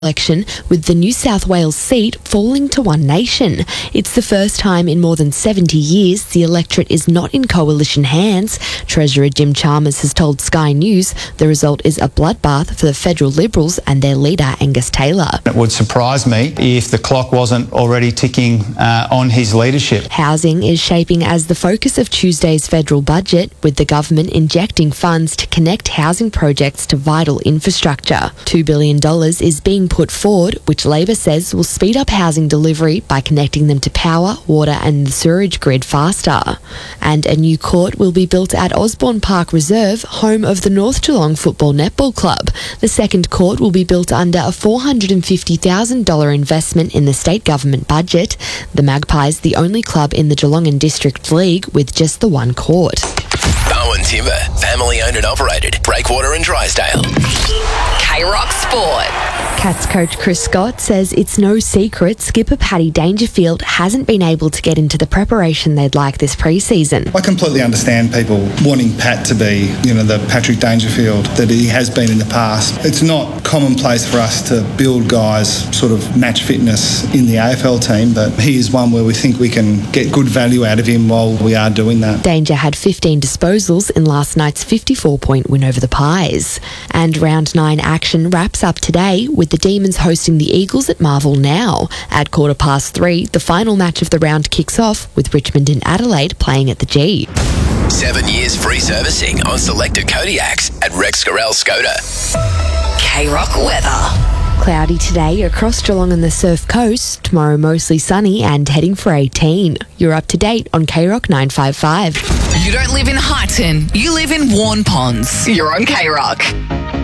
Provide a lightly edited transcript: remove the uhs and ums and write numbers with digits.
election, with the New South Wales seat falling to One Nation. It's the first time in more than 70 years the electorate is not in coalition hands. Treasurer Jim Chalmers has told Sky News the result is a bloodbath for the federal Liberals and their leader Angus Taylor. It would surprise me if the clock wasn't already ticking on his leadership. Housing is shaping as the focus of Tuesday's federal budget, with the government injecting funds to connect housing projects to vital infrastructure. $2 billion is being put forward, which Labor says will speed up housing delivery by connecting them to power, water and the sewerage grid faster. And a new court will be built at Osborne Park Reserve, home of the North Geelong Football Netball Club. The second court will be built under a $450,000 investment in the state government budget. The Magpies, the only club in the Geelong and District League with just the one court. Bowen Timber, family owned and operated, Breakwater and Drysdale. K-Rock Sport. Cats coach Chris Scott says it's no secret skipper Paddy Dangerfield hasn't been able to get into the preparation they'd like this pre-season. I completely understand people wanting Pat to be, the Patrick Dangerfield that he has been in the past. It's not commonplace for us to build guys sort of match fitness in the AFL team, but he is one where we think we can get good value out of him while we are doing that. Danger had 15 disposals in last night's 54-point win over the Pies. And round 9 action wraps up today with the Demons hosting the Eagles at Marvel now. At 3:15, the final match of the round kicks off with Richmond and Adelaide playing at the G. 7 years free servicing on selected Kodiaks at Rex Gorell Skoda. K-Rock weather. Cloudy today across Geelong and the Surf Coast. Tomorrow mostly sunny and heading for 18. You're up to date on K-Rock 955. You don't live in Highton. You live in Warn Ponds. You're on K-Rock.